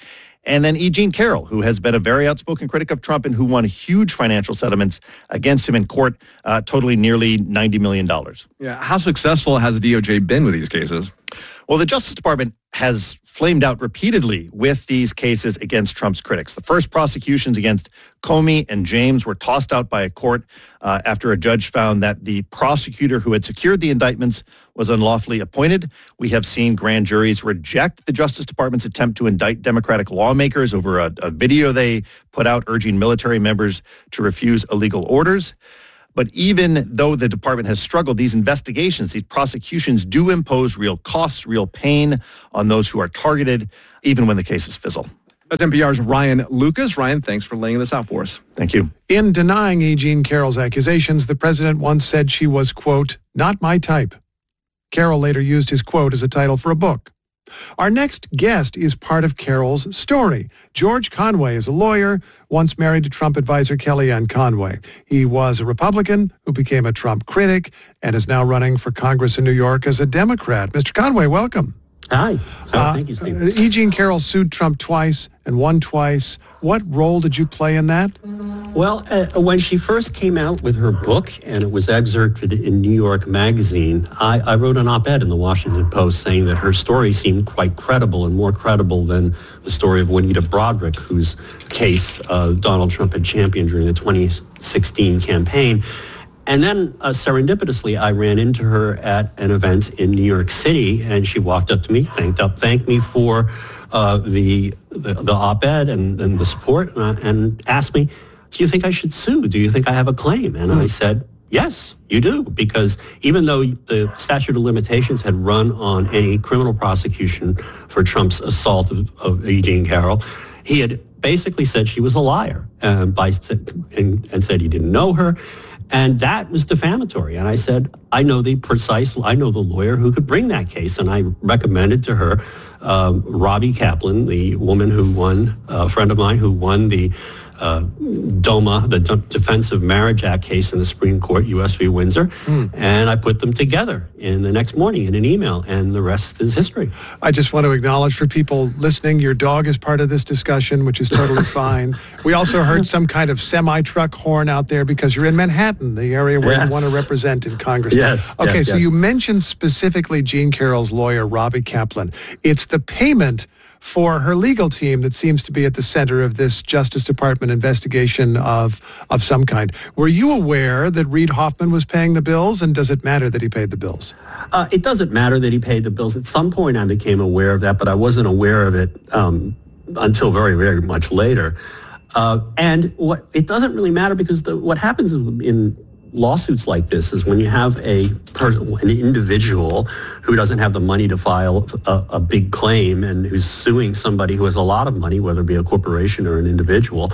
And then E. Jean Carroll, who has been a very outspoken critic of Trump and who won huge financial settlements against him in court, uh, totaling nearly ninety million dollars.
Yeah. How successful has the D O J been with these cases?
Well, the Justice Department has flamed out repeatedly with these cases against Trump's critics. The first prosecutions against Comey and James were tossed out by a court uh, after a judge found that the prosecutor who had secured the indictments was unlawfully appointed. We have seen grand juries reject the Justice Department's attempt to indict Democratic lawmakers over a, a video they put out urging military members to refuse illegal orders. But even though the department has struggled, these investigations, these prosecutions do impose real costs, real pain on those who are targeted, even when the cases fizzle.
That's N P R's Ryan Lucas. Ryan, thanks for laying this out for us.
Thank you.
In denying E. Jean Carroll's accusations, the president once said she was, quote, not my type. Carroll later used his quote as a title for a book. Our next guest is part of Carroll's story. George Conway is a lawyer, once married to Trump advisor Kellyanne Conway. He was a Republican who became a Trump critic and is now running for Congress in New York as a Democrat. Mister Conway, welcome.
Hi. Oh,
uh,
thank you, Steve.
Uh, E. Jean Carroll sued Trump twice and won twice. What role did you play in that?
Well, uh, when she first came out with her book and it was excerpted in New York Magazine, I, I wrote an op-ed in the Washington Post saying that her story seemed quite credible and more credible than the story of Juanita Broaddrick, whose case uh, Donald Trump had championed during the twenty sixteen campaign. And then uh, serendipitously, I ran into her at an event in New York City, and she walked up to me, thanked up, thanked me for uh, the, the the op-ed and, and the support, and, uh, and asked me, do you think I should sue? Do you think I have a claim? And I said, yes, you do, because even though the statute of limitations had run on any criminal prosecution for Trump's assault of, of E. Jean Carroll, he had basically said she was a liar uh, by, and, and said he didn't know her. And that was defamatory. And I said, I know the precise, I know the lawyer who could bring that case. And I recommended to her um, Robbie Kaplan, the woman who won, uh, a friend of mine who won the uh, DOMA, the D- Defensive Marriage Act case in the Supreme Court, U S v. Windsor. Mm. And I put them together in the next morning in an email, and the rest is history.
I just want to acknowledge for people listening, your dog is part of this discussion, which is totally fine. We also heard some kind of semi-truck horn out there because you're in Manhattan, the area where yes. you want to represent in Congress.
Yes.
Okay,
yes,
so
yes.
you mentioned specifically Jean Carroll's lawyer, Robbie Kaplan. It's the payment for her legal team that seems to be at the center of this Justice Department investigation of of some kind. Were you aware that Reid Hoffman was paying the bills, and does it matter that he paid the bills?
Uh, it doesn't matter that he paid the bills. At some point I became aware of that, but I wasn't aware of it um, until very, very much later. Uh, and what it doesn't really matter because the, what happens in lawsuits like this is when you have a person, an individual who doesn't have the money to file a, a big claim and who's suing somebody who has a lot of money, whether it be a corporation or an individual,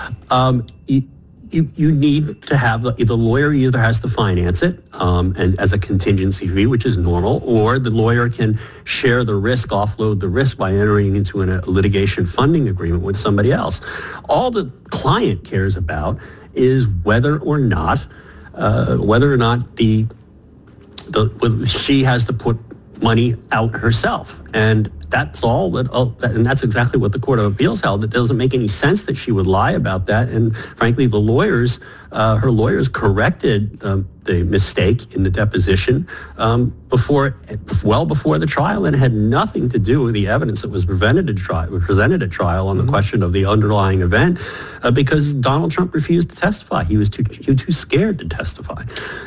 um, you, you, you need to have the, the lawyer either has to finance it um, and as a contingency fee, which is normal, or the lawyer can share the risk, offload the risk by entering into an, a litigation funding agreement with somebody else. All the client cares about is whether or not Uh, whether or not the, the whether she has to put money out herself. And that's all that, oh, that, and that's exactly what the Court of Appeals held. It doesn't make any sense that she would lie about that. And frankly, the lawyers, uh, her lawyers corrected um, the mistake in the deposition um, before, well before the trial, and it had nothing to do with the evidence that was presented at trial, presented at trial on the mm-hmm. question of the underlying event, uh, because Donald Trump refused to testify. He was too he was too scared to testify.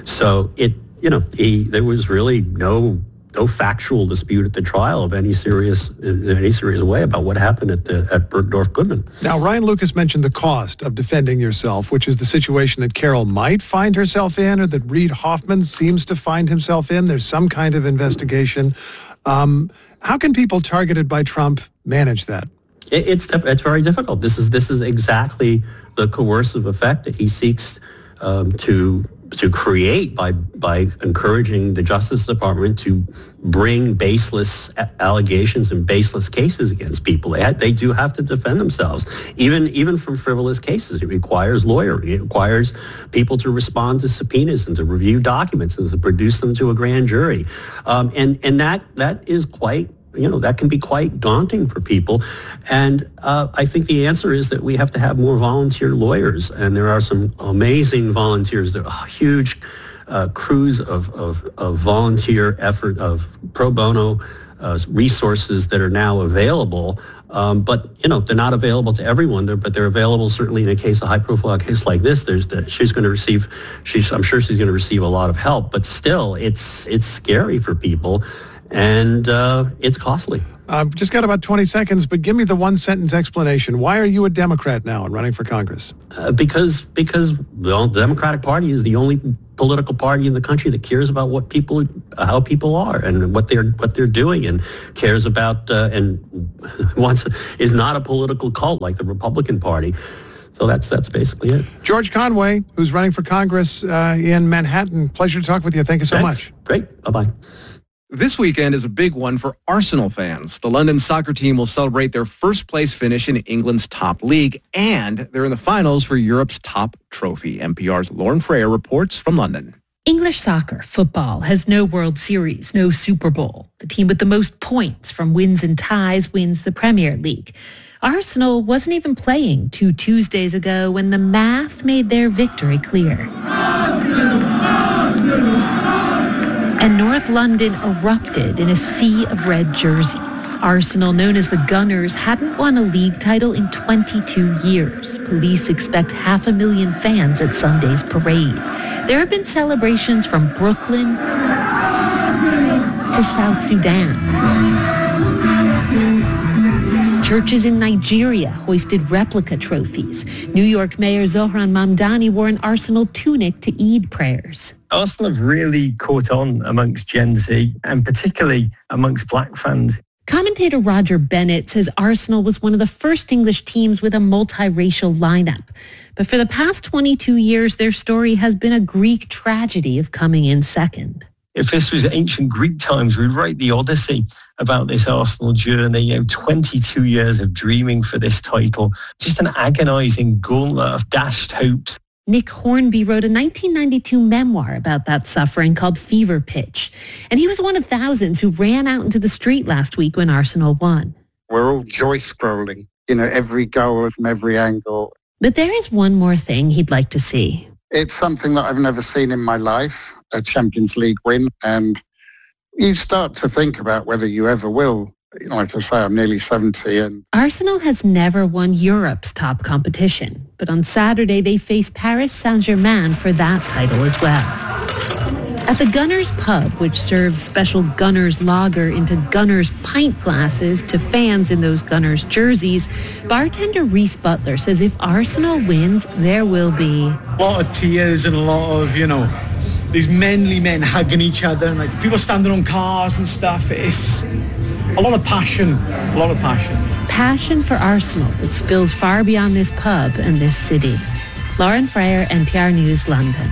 So it, you know, he, there was really no. no factual dispute at the trial of any serious in any serious way about what happened at the at Bergdorf Goodman.
Now, Ryan Lucas mentioned the cost of defending yourself, which is the situation that Carroll might find herself in, or that Reid Hoffman seems to find himself in. There's some kind of investigation. Um, how can people targeted by Trump manage that?
It, it's it's very difficult. This is this is exactly the coercive effect that he seeks um, to. to create by by encouraging the Justice Department to bring baseless allegations and baseless cases against people. They, they do have to defend themselves, even even from frivolous cases. It requires lawyering. It requires people to respond to subpoenas and to review documents and to produce them to a grand jury. Um, and and that that is quite you know, that can be quite daunting for people. And uh, I think the answer is that we have to have more volunteer lawyers. And there are some amazing volunteers. There are huge uh, crews of, of, of volunteer effort, of pro bono uh, resources that are now available. Um, but, you know, they're not available to everyone, there, but they're available certainly in a case, a high-profile case like this. There's that she's going to receive, she's, I'm sure she's going to receive a lot of help, but still, it's it's scary for people, and uh, it's costly.
I've just got about twenty seconds, but give me the one-sentence explanation. Why are you a Democrat now and running for Congress?
Uh, because because the Democratic Party is the only political party in the country that cares about what people, how people are, and what they're what they're doing, and cares about uh, and wants is not a political cult like the Republican Party. So that's that's basically it.
George Conway, who's running for Congress uh, in Manhattan. Pleasure to talk with you. Thank you so
Thanks.
much.
Great. Bye bye.
This weekend is a big one for Arsenal fans. The London soccer team will celebrate their first place finish in England's top league, and they're in the finals for Europe's top trophy. N P R's Lauren Freyer reports from London.
English soccer, football, has no World Series, no Super Bowl. The team with the most points from wins and ties wins the Premier League. Arsenal wasn't even playing two Tuesdays ago when the math made their victory clear. Arsenal, Arsenal, Arsenal. And North London erupted in a sea of red jerseys. Arsenal, known as the Gunners, hadn't won a league title in twenty-two years. Police expect half a million fans at Sunday's parade. There have been celebrations from Brooklyn to South Sudan. Churches in Nigeria hoisted replica trophies. New York Mayor Zohran Mamdani wore an Arsenal tunic to Eid prayers.
Arsenal have really caught on amongst Gen Z, and particularly amongst black fans.
Commentator Roger Bennett says Arsenal was one of the first English teams with a multiracial lineup. But for the past twenty-two years, their story has been a Greek tragedy of coming in second.
If this was ancient Greek times, we'd write the Odyssey about this Arsenal journey. You know, twenty-two years of dreaming for this title. Just an agonising gauntlet of dashed hopes.
Nick Hornby wrote a nineteen ninety-two memoir about that suffering called Fever Pitch. And he was one of thousands who ran out into the street last week when Arsenal won.
We're all joy-scrolling, you know, every goal from every angle.
But there is one more thing he'd like to see.
It's something that I've never seen in my life, a Champions League win. And you start to think about whether you ever will. Like I say, I'm nearly seventy. And
Arsenal has never won Europe's top competition. But on Saturday, they face Paris Saint-Germain for that title as well. At the Gunners pub, which serves special Gunners lager into Gunners pint glasses to fans in those Gunners jerseys, bartender Reese Butler says if Arsenal wins, there will be
a lot of tears and a lot of, you know, these manly men hugging each other and like people standing on cars and stuff. It's a lot of passion, a lot of passion.
Passion for Arsenal that spills far beyond this pub and this city. Lauren Freyer, N P R News, London.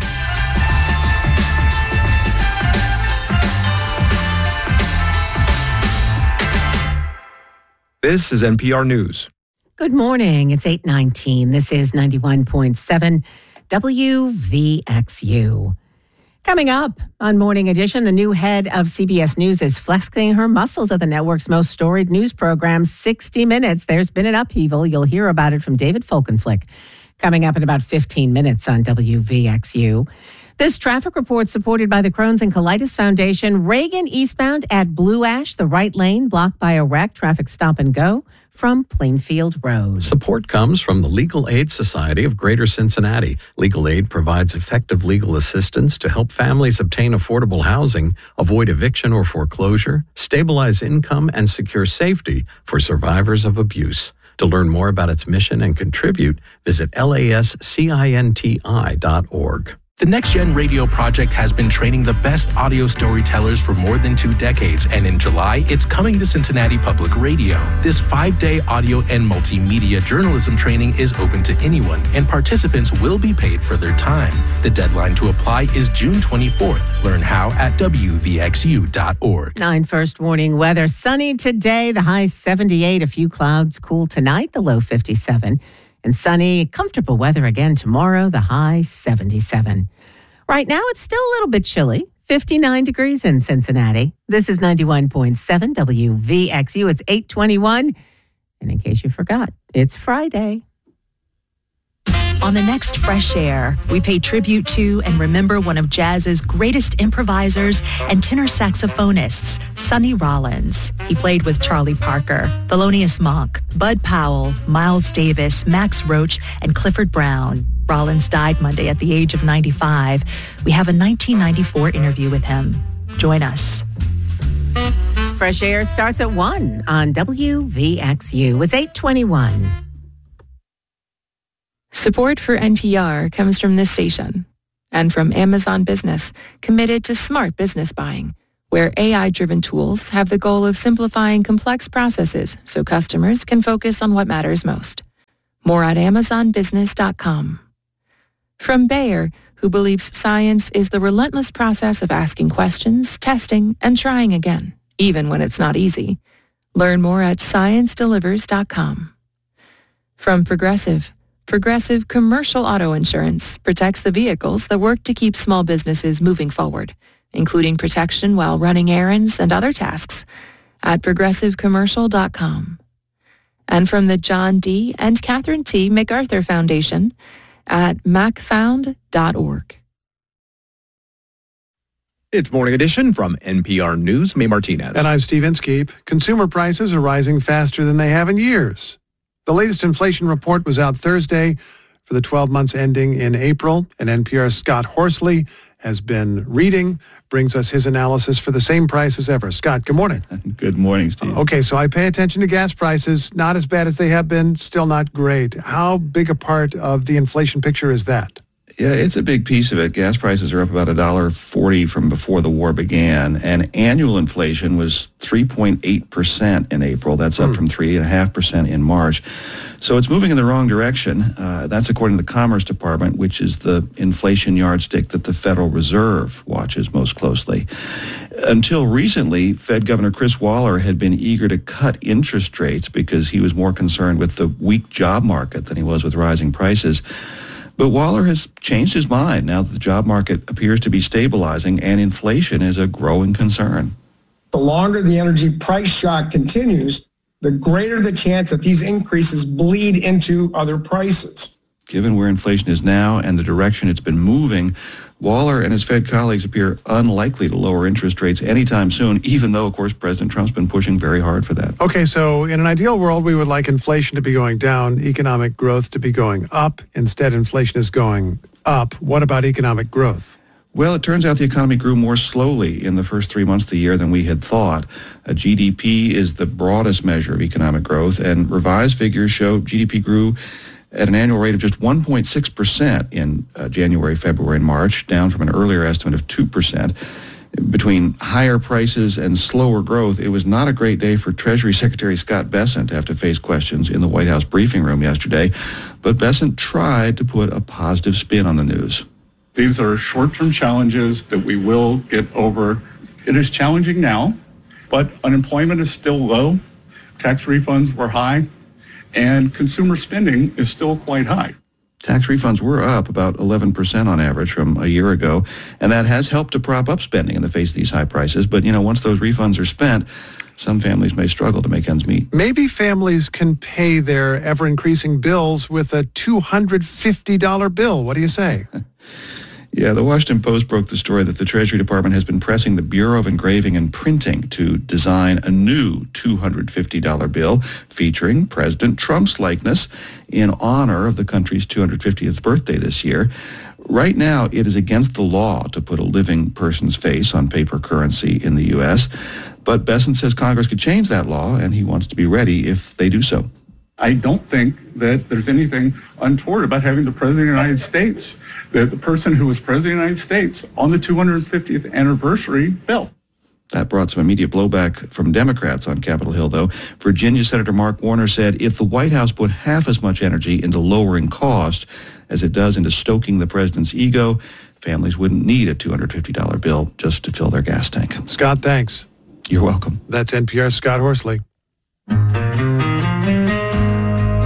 This is N P R News.
Good morning. It's eight nineteen. This is ninety-one point seven W V X U. Coming up on Morning Edition, the new head of C B S News is flexing her muscles at the network's most storied news program, sixty minutes. There's been an upheaval. You'll hear about it from David Folkenflik coming up in about fifteen minutes on W V X U. This traffic report supported by the Crohn's and Colitis Foundation. Reagan eastbound at Blue Ash, the right lane blocked by a wreck. Traffic stop and go from Plainfield Road.
Support comes from the Legal Aid Society of Greater Cincinnati. Legal Aid provides effective legal assistance to help families obtain affordable housing, avoid eviction or foreclosure, stabilize income, and secure safety for survivors of abuse. To learn more about its mission and contribute, visit L A S cinti dot org.
The Next Gen Radio Project has been training the best audio storytellers for more than two decades, and in July, it's coming to Cincinnati Public Radio. This five-day audio and multimedia journalism training is open to anyone, and participants will be paid for their time. The deadline to apply is June twenty-fourth. Learn how at W V X U dot org.
Nine first warning weather. Sunny today, the high seventy-eight. A few clouds, cool tonight, the low fifty-seven. And sunny, comfortable weather again tomorrow, the high seventy-seven. Right now, it's still a little bit chilly, fifty-nine degrees in Cincinnati. This is ninety-one point seven W V X U. It's eight twenty-one. And in case you forgot, it's Friday.
On the next Fresh Air, we pay tribute to and remember one of jazz's greatest improvisers and tenor saxophonists, Sonny Rollins. He played with Charlie Parker, Thelonious Monk, Bud Powell, Miles Davis, Max Roach, and Clifford Brown. Rollins died Monday at the age of ninety-five. We have a nineteen ninety-four interview with him. Join us.
Fresh Air starts at one on W V X U. It's eight twenty-one.
Support for N P R comes from this station and from Amazon Business, committed to smart business buying, where A I-driven tools have the goal of simplifying complex processes so customers can focus on what matters most. More at amazon business dot com. From Bayer, who believes science is the relentless process of asking questions, testing, and trying again, even when it's not easy. Learn more at science delivers dot com. From Progressive, Progressive Commercial Auto Insurance protects the vehicles that work to keep small businesses moving forward, including protection while running errands and other tasks, at progressive commercial dot com. And from the John D. and Catherine T. MacArthur Foundation at mac found dot org.
It's Morning Edition from N P R News. May Martinez.
And I'm Steve Inskeep. Consumer prices are rising faster than they have in years. The latest inflation report was out Thursday for the twelve months ending in April, and N P R's Scott Horsley has been reading, brings us his analysis for the same price as ever. Scott, good morning.
Good morning, Steve.
Okay, so I pay attention to gas prices, not as bad as they have been, still not great. How big a part of the inflation picture is that?
Yeah, it's a big piece of it. Gas prices are up about one dollar forty from before the war began, and annual inflation was three point eight percent in April. That's up mm. from three point five percent in March. So it's moving in the wrong direction. Uh, that's according to the Commerce Department, which is the inflation yardstick that the Federal Reserve watches most closely. Until recently, Fed Governor Chris Waller had been eager to cut interest rates because he was more concerned with the weak job market than he was with rising prices. But Waller has changed his mind now that the job market appears to be stabilizing and inflation is a growing concern.
The longer the energy price shock continues, the greater the chance that these increases bleed into other prices.
Given where inflation is now and the direction it's been moving, Waller and his Fed colleagues appear unlikely to lower interest rates anytime soon, even though, of course, President Trump's been pushing very hard for that.
Okay, so in an ideal world, we would like inflation to be going down, economic growth to be going up. Instead, inflation is going up. What about economic growth?
Well, it turns out the economy grew more slowly in the first three months of the year than we had thought. A G D P is the broadest measure of economic growth, and revised figures show G D P grew at an annual rate of just one point six percent in uh, January, February, and March, down from an earlier estimate of two percent. Between higher prices and slower growth, it was not a great day for Treasury Secretary Scott Bessent to have to face questions in the White House briefing room yesterday. But Bessent tried to put a positive spin on the news.
These are short-term challenges that we will get over. It is challenging now, but unemployment is still low, tax refunds were high, and consumer spending is still quite high.
Tax refunds were up about eleven percent on average from a year ago, and that has helped to prop up spending in the face of these high prices. But, you know, once those refunds are spent, some families may struggle to make ends meet.
Maybe families can pay their ever-increasing bills with a two hundred fifty dollars bill. What do you say?
Yeah, the Washington Post broke the story that the Treasury Department has been pressing the Bureau of Engraving and Printing to design a new two hundred fifty dollars bill featuring President Trump's likeness in honor of the country's two hundred fiftieth birthday this year. Right now, it is against the law to put a living person's face on paper currency in the U S, but Bessent says Congress could change that law, and he wants to be ready if they do so.
I don't think that there's anything untoward about having the President of the United States, the, the person who was President of the United States, on the two hundred fiftieth anniversary bill.
That brought some immediate blowback from Democrats on Capitol Hill, though. Virginia Senator Mark Warner said if the White House put half as much energy into lowering cost as it does into stoking the president's ego, families wouldn't need a two hundred fifty dollars bill just to fill their gas tank.
Scott, thanks.
You're welcome.
That's N P R's Scott Horsley.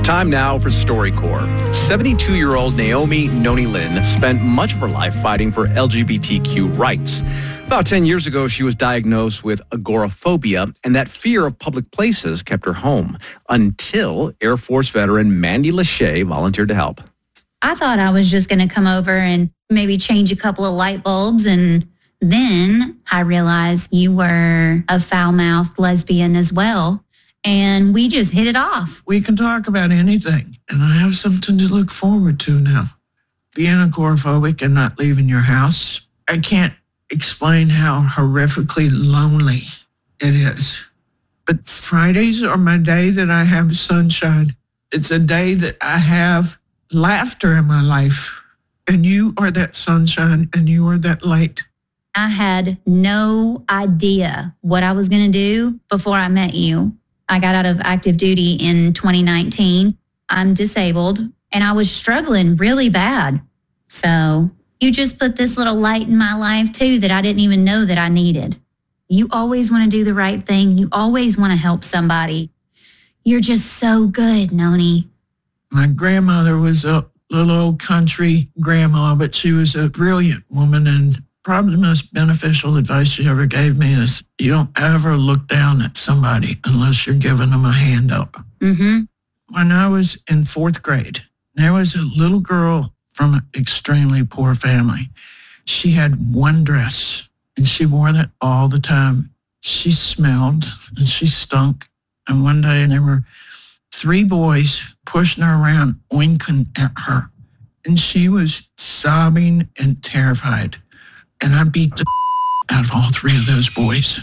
Time now for StoryCorps. seventy-two-year-old Naomi Noni Lin spent much of her life fighting for L G B T Q rights. About ten years ago, she was diagnosed with agoraphobia, and that fear of public places kept her home until Air Force veteran Mandy Lachey volunteered to help.
I thought I was just going to come over and maybe change a couple of light bulbs, and then I realized you were a foul-mouthed lesbian as well, and we just hit it off.
We can talk about anything, and I have something to look forward to now. Being agoraphobic and not leaving your house, I can't explain how horrifically lonely it is. But Fridays are my day that I have sunshine. It's a day that I have laughter in my life. And you are that sunshine and you are that light.
I had no idea what I was going to do before I met you. I got out of active duty in twenty nineteen. I'm disabled and I was struggling really bad. So you just put this little light in my life too that I didn't even know that I needed. You always want to do the right thing. You always want to help somebody. You're just so good, Noni.
My grandmother was a little old country grandma, but she was a brilliant woman, and probably the most beneficial advice she ever gave me is you don't ever look down at somebody unless you're giving them a hand up.
Mm-hmm.
When I was in fourth grade, there was a little girl from an extremely poor family. She had one dress, and she wore that all the time. She smelled, and she stunk. And one day there were three boys pushing her around, winking at her. And she was sobbing and terrified. And I beat the out of all three of those boys.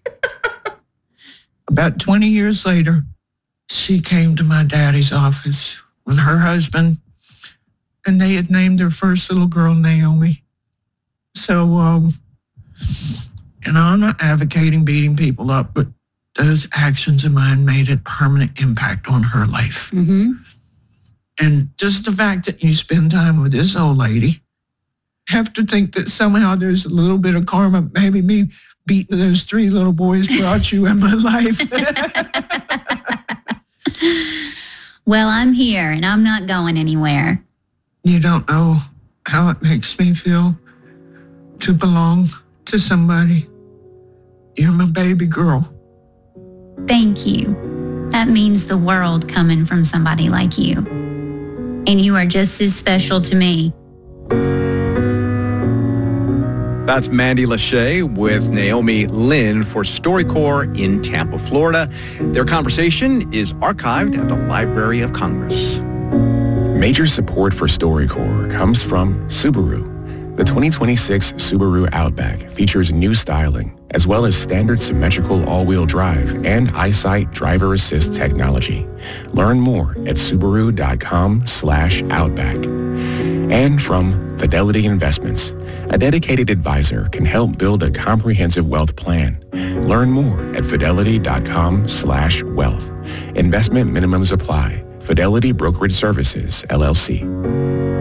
About twenty years later, she came to my daddy's office with her husband, and they had named their first little girl Naomi. So, um, and I'm not advocating beating people up, but those actions of mine made a permanent impact on her life.
Mm-hmm.
And just the fact that you spend time with this old lady, have to think that somehow there's a little bit of karma. Maybe me beating those three little boys brought you in my life.
Well, I'm here and I'm not going anywhere.
You don't know how it makes me feel to belong to somebody. You're my baby girl.
Thank you. That means the world coming from somebody like you. And you are just as special to me.
That's Mandy Lachey with Naomi Lin for StoryCorps in Tampa, Florida. Their conversation is archived at the Library of Congress.
Major support for StoryCorps comes from Subaru. The twenty twenty-six Subaru Outback features new styling, as well as standard symmetrical all-wheel drive and EyeSight driver assist technology. Learn more at Subaru.com slash Outback. And from Fidelity Investments, a dedicated advisor can help build a comprehensive wealth plan. Learn more at Fidelity.com slash wealth. Investment minimums apply. Fidelity Brokerage Services, L L C.